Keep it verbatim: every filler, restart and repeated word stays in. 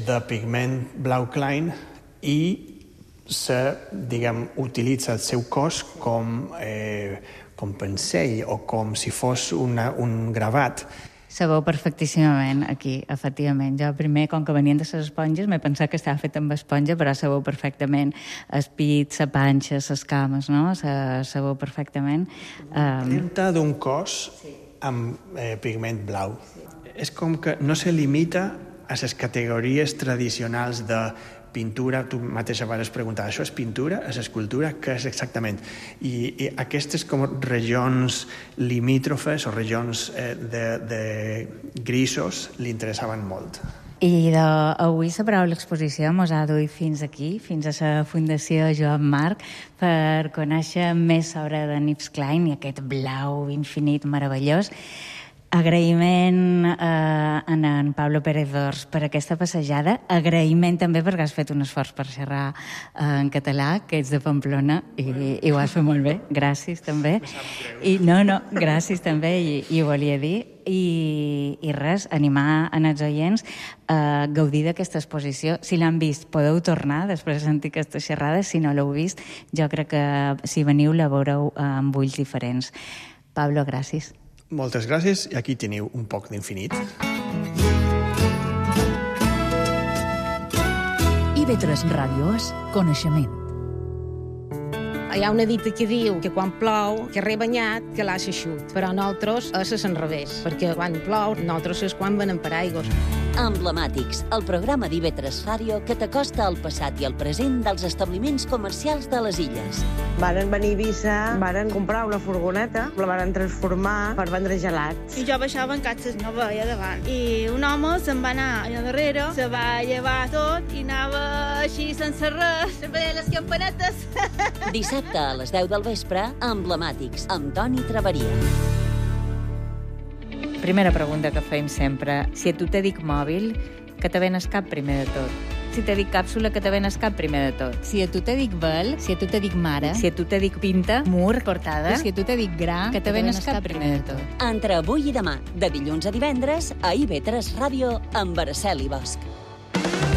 de pigment blau Klein i se, diguem, utilitza el seu cos com, eh, com pensell o com si fos una, un gravat. Se veu perfectíssimament aquí, efectivament. Jo primer, com que venien de les esponges, m'he pensat que estava fet amb esponja, però se veu perfectament el pit, la panxa, les cames, no? Se, se veu perfectament. Um... Tinta d'un cos amb eh, pigment blau. Sí. És com que no se limita a les categories tradicionals de pintura. Tu mateixa vas preguntar, això és pintura, és escultura, què és exactament? I, i aquestes com regions limítrofes o regions eh, de, de grisos li interessaven molt. I de, avui la paraula exposició ens ha duit fins aquí, fins a la Fundació Joan Marc, per conèixer més sobre de Yves Klein i aquest blau infinit meravellós. Agraïment eh, a en Pablo Pérez Dors per aquesta passejada. Agraïment també perquè has fet un esforç per xerrar eh, en català, que ets de Pamplona, i, i ho has fet molt bé. Gràcies, també. I, no, no, gràcies també, i, i ho volia dir. I, i res, animar en els oients a gaudir d'aquesta exposició. Si l'han vist, podeu tornar després de sentir aquesta xerrada. Si no l'heu vist, jo crec que si veniu la veureu amb ulls diferents. Pablo, gràcies. Moltes gràcies, i aquí teniu un poc d'infinit. i ve tres Ràdios, coneixement. Hi ha una dita que diu que quan plou, que re banyat, que l'ha eixut. Però nosaltres és al revés, perquè quan plou, nosaltres és quan venem per aigües. Emblemàtics, el programa d'I V tres Ràdio que t'acosta al passat i al present dels establiments comercials de les illes. Varen venir a Eivissa, varen comprar una furgoneta, la varen transformar per vendre gelats. I jo baixava en catxes, no veia davant. I un home se'n va anar allà darrere, se va llevar tot i anava així sense res, se veia les campanetes. Dissabte a les deu del vespre, Emblemàtics, amb Toni Traveria. Primera pregunta que fem sempre. Si a tu te dic mòbil, que te ven el cap primer de tot? Si te dic càpsula, que te ven el cap primer de tot? Si a tu te dic vel, si a tu te dic mare, si a tu te dic pinta, mur, portada, si a tu te dic gra, que te ven el cap primer de tot? Entre avui i demà, de dilluns a divendres, a I V tres Ràdio, amb Araceli Bosch.